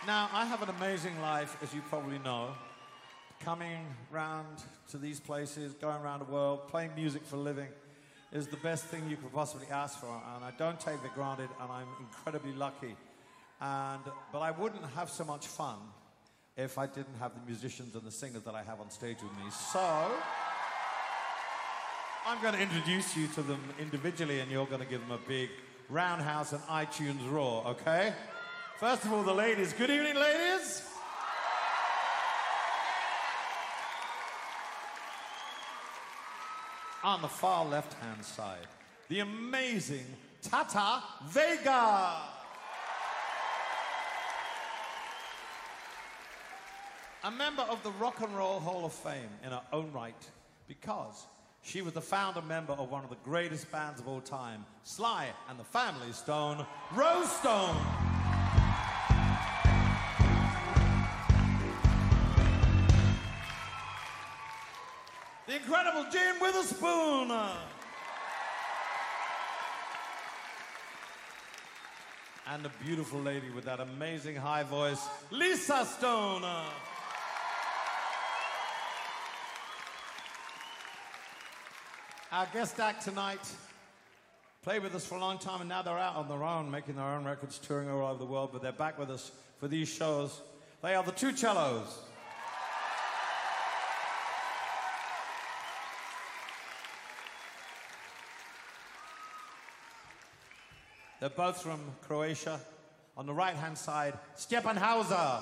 Now, I have an amazing life, as you probably know. Coming round to these places, going around the world, playing music for a living is the best thing you could possibly ask for, and I don't take it for granted, and I'm incredibly lucky. But I wouldn't have so much fun if I didn't have the musicians and the singers that I have on stage with me. So, I'm going to introduce you to them individually, and you're going to give them a big roundhouse and iTunes roar, okay? First of all, the ladies. Good evening, ladies. On the far left-hand side, the amazing Tata Vega. A member of the Rock and Roll Hall of Fame in her own right, because she was the founder member of one of the greatest bands of all time, Sly and the Family Stone, Rose Stone. The incredible Jane Witherspoon. And the beautiful lady with that amazing high voice, Lisa Stone. Our guest act tonight played with us for a long time, and now they're out on their own, making their own records, touring all over the world, but they're back with us for these shows. They are the Two Cellos. They're both from Croatia. On the right-hand side, Stjepan Hauser.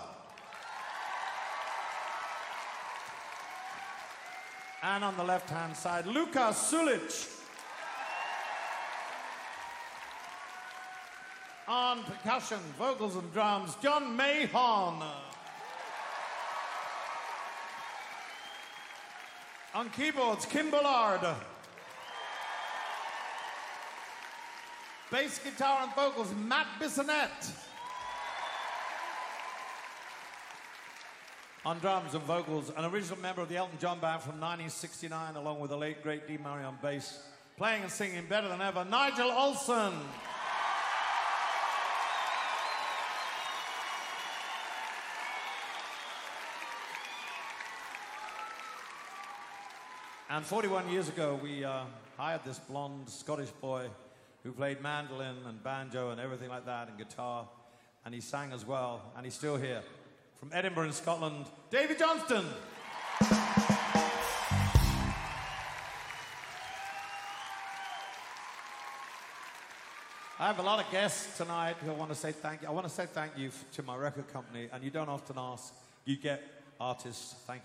And on the left-hand side, Luka Sulic. On percussion, vocals and drums, John Mahon. On keyboards, Kim Bullard. Bass guitar and vocals, Matt Bissonette. On drums and vocals, an original member of the Elton John Band from 1969, along with the late, great Dee Murray on bass. Playing and singing better than ever, Nigel Olsson. And 41 years ago, we hired this blonde Scottish boy who played mandolin and banjo and everything like that, and guitar, and he sang as well, and he's still here. From Edinburgh in Scotland, Davy Johnston. I have a lot of guests tonight who want to say thank you. I want to say thank you to my record company, and you don't often ask. You get artists. Thank you.